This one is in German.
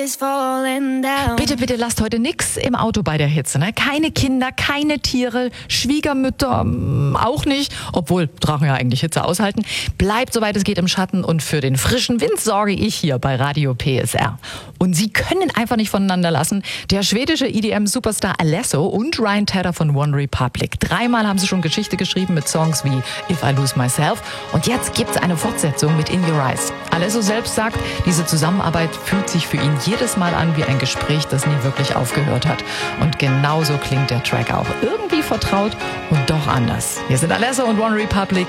Bitte, bitte lasst heute nix im Auto bei der Hitze. Ne? Keine Kinder, keine Tiere, Schwiegermütter auch nicht. Obwohl Drachen ja eigentlich Hitze aushalten. Bleibt, soweit es geht, im Schatten. Und für den frischen Wind sorge ich hier bei Radio PSR. Und Sie können einfach nicht voneinander lassen. Der schwedische EDM-Superstar Alesso und Ryan Tedder von One Republic. 3-mal haben sie schon Geschichte geschrieben mit Songs wie If I Lose Myself. Und jetzt gibt's eine Fortsetzung mit In Your Eyes. Alesso selbst sagt, diese Zusammenarbeit fühlt sich für ihn jedes Mal an wie ein Gespräch, das nie wirklich aufgehört hat. Und genauso klingt der Track auch. Irgendwie vertraut und doch anders. Hier sind Alesso und One Republic